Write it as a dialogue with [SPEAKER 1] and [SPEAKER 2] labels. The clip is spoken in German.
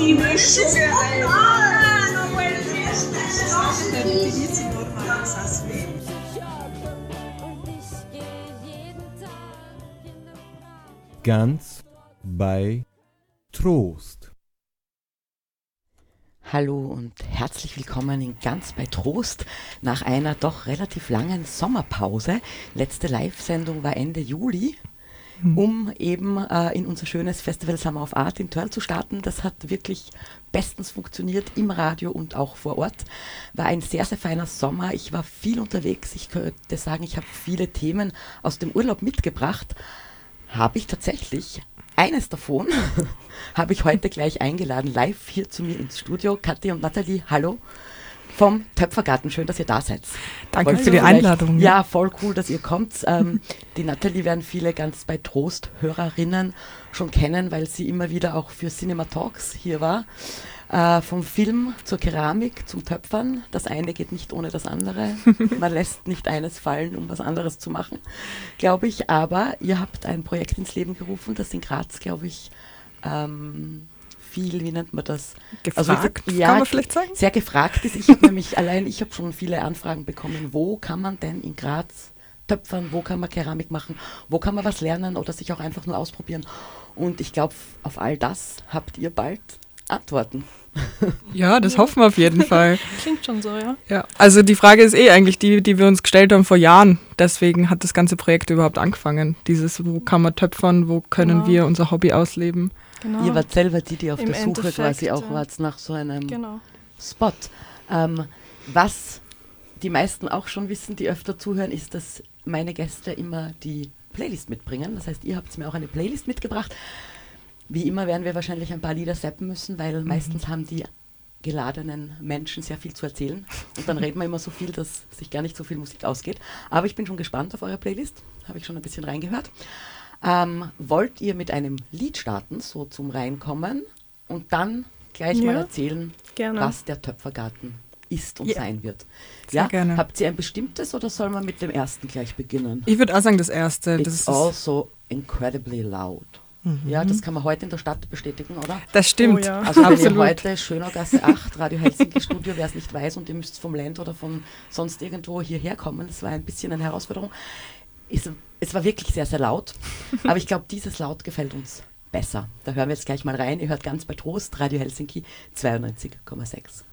[SPEAKER 1] die Mischung no puede ser bellissimo ormai Sassy.
[SPEAKER 2] Ganz bei Trost.
[SPEAKER 3] Hallo und herzlich willkommen in Ganz bei Trost nach einer doch relativ langen Sommerpause. Letzte Live-Sendung war Ende Juli, um eben in unser schönes Festival Summer of Art in Thörl zu starten. Das hat wirklich bestens funktioniert im Radio und auch vor Ort. War ein sehr, sehr feiner Sommer. Ich war viel unterwegs. Ich könnte sagen, ich habe viele Themen aus dem Urlaub mitgebracht. Habe ich tatsächlich. Eines davon habe ich heute gleich eingeladen, live hier zu mir ins Studio. Kathi und Nathalie, hallo vom Töpfergarten. Schön, dass ihr da seid.
[SPEAKER 4] Danke für die Einladung.
[SPEAKER 3] Ja, voll cool, dass ihr kommt. Die Nathalie werden viele ganz bei Trost-Hörerinnen schon kennen, weil sie immer wieder auch für Cinema Talks hier war. Vom Film zur Keramik, zum Töpfern. Das eine geht nicht ohne das andere. Man lässt nicht eines fallen, um was anderes zu machen, glaube ich. Aber ihr habt ein Projekt ins Leben gerufen, das in Graz, glaube ich, viel, wie nennt man das?
[SPEAKER 4] Gefragt,
[SPEAKER 3] ja,
[SPEAKER 4] kann man vielleicht sagen?
[SPEAKER 3] Sehr gefragt ist. Ich habe schon viele Anfragen bekommen. Wo kann man denn in Graz töpfern? Wo kann man Keramik machen? Wo kann man was lernen oder sich auch einfach nur ausprobieren? Und ich glaube, auf all das habt ihr bald Antworten.
[SPEAKER 4] Ja, das hoffen wir auf jeden Fall.
[SPEAKER 5] Klingt schon so, ja.
[SPEAKER 4] Ja, also die Frage ist eigentlich die wir uns gestellt haben vor Jahren. Deswegen hat das ganze Projekt überhaupt angefangen. Wo kann man töpfern, wo können wir unser Hobby ausleben.
[SPEAKER 5] Genau.
[SPEAKER 3] Ihr wart selber die auf
[SPEAKER 5] Im
[SPEAKER 3] der Suche
[SPEAKER 5] Endeffekt,
[SPEAKER 3] quasi auch wart nach so einem
[SPEAKER 5] Genau.
[SPEAKER 3] Spot. Was die meisten auch schon wissen, die öfter zuhören, ist, dass meine Gäste immer die Playlist mitbringen. Das heißt, ihr habt mir auch eine Playlist mitgebracht. Wie immer werden wir wahrscheinlich ein paar Lieder zappen müssen, weil meistens haben die geladenen Menschen sehr viel zu erzählen. Und dann reden wir immer so viel, dass sich gar nicht so viel Musik ausgeht. Aber ich bin schon gespannt auf eure Playlist. Habe ich schon ein bisschen reingehört. Wollt ihr mit einem Lied starten, so zum Reinkommen, und dann gleich mal erzählen,
[SPEAKER 5] gerne.
[SPEAKER 3] was der Töpfergarten ist und sein wird?
[SPEAKER 4] Sehr gerne.
[SPEAKER 3] Habt ihr ein bestimmtes oder soll man mit dem ersten gleich beginnen?
[SPEAKER 4] Ich würde auch sagen, das erste.
[SPEAKER 3] It's
[SPEAKER 4] Das ist
[SPEAKER 3] also incredibly loud. Ja, das kann man heute in der Stadt bestätigen, oder?
[SPEAKER 4] Das stimmt.
[SPEAKER 5] Oh ja.
[SPEAKER 3] Also wenn ihr
[SPEAKER 4] Absolut.
[SPEAKER 3] heute Schönergasse 8, Radio Helsinki Studio, wer es nicht weiß und ihr müsst vom Land oder von sonst irgendwo hierher kommen, das war ein bisschen eine Herausforderung. Es war wirklich sehr, sehr laut, aber ich glaube, dieses Laut gefällt uns besser. Da hören wir jetzt gleich mal rein. Ihr hört Ganz bei Trost, Radio Helsinki 92,6.